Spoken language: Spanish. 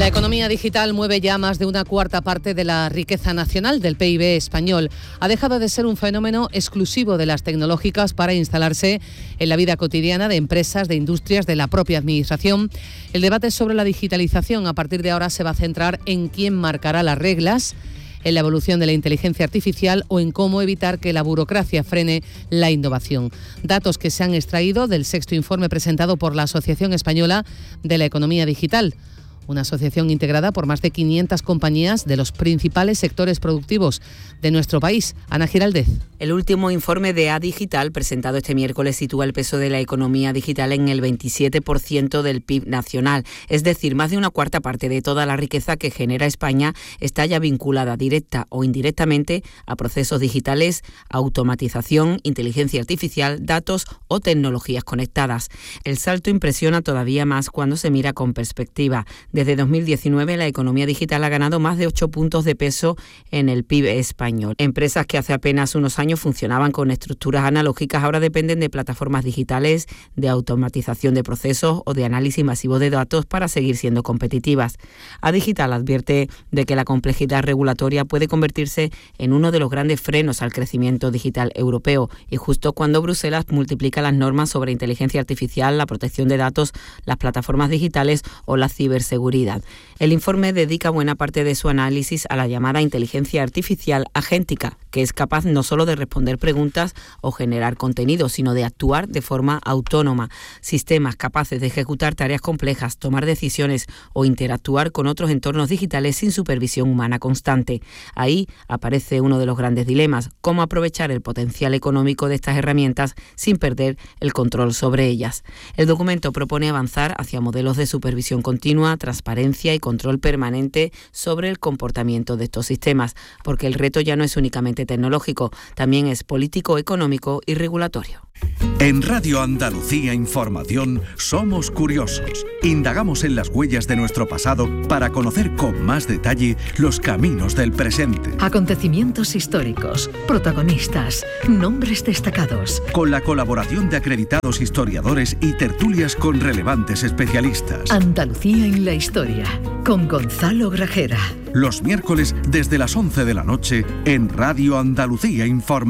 La economía digital mueve ya más de una cuarta parte de la riqueza nacional del PIB español. Ha dejado de ser un fenómeno exclusivo de las tecnológicas para instalarse en la vida cotidiana de empresas, de industrias, de la propia administración. El debate sobre la digitalización a partir de ahora se va a centrar en quién marcará las reglas, en la evolución de la inteligencia artificial o en cómo evitar que la burocracia frene la innovación. Datos que se han extraído del sexto informe presentado por la Asociación Española de la Economía Digital, una asociación integrada por más de 500 compañías de los principales sectores productivos de nuestro país. Ana Giraldez. El último informe de A-Digital, presentado este miércoles, sitúa el peso de la economía digital en el 27% del PIB nacional. Es decir, más de una cuarta parte de toda la riqueza que genera España está ya vinculada directa o indirectamente a procesos digitales, automatización, inteligencia artificial, datos o tecnologías conectadas. El salto impresiona todavía más cuando se mira con perspectiva. Desde 2019, la economía digital ha ganado más de 8 puntos de peso en el PIB español. Empresas que hace apenas unos años funcionaban con estructuras analógicas ahora dependen de plataformas digitales, de automatización de procesos o de análisis masivo de datos para seguir siendo competitivas. A-Digital advierte de que la complejidad regulatoria puede convertirse en uno de los grandes frenos al crecimiento digital europeo, y justo cuando Bruselas multiplica las normas sobre inteligencia artificial, la protección de datos, las plataformas digitales o la ciberseguridad. El informe dedica buena parte de su análisis a la llamada inteligencia artificial agéntica, que es capaz no solo de responder preguntas o generar contenido, sino de actuar de forma autónoma. Sistemas capaces de ejecutar tareas complejas, tomar decisiones o interactuar con otros entornos digitales sin supervisión humana constante. Ahí aparece uno de los grandes dilemas: cómo aprovechar el potencial económico de estas herramientas sin perder el control sobre ellas. El documento propone avanzar hacia modelos de supervisión continua, transparencia y control permanente sobre el comportamiento de estos sistemas, porque el reto ya no es únicamente tecnológico, también es político, económico y regulatorio. En Radio Andalucía Información somos curiosos. Indagamos en las huellas de nuestro pasado para conocer con más detalle los caminos del presente. Acontecimientos históricos, protagonistas, nombres destacados. Con la colaboración de acreditados historiadores y tertulias con relevantes especialistas. Andalucía en la historia, con Gonzalo Grajera. Los miércoles desde las 11 de la noche en Radio Andalucía Información.